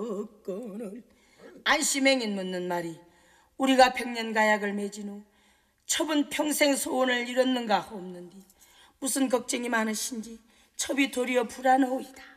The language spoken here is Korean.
여건을. 안시맹인 묻는 말이 우리가 백년가약을 맺은 후 첩은 평생 소원을 이뤘는가 없는디 무슨 걱정이 많으신지 첩이 도리어 불안하오이다.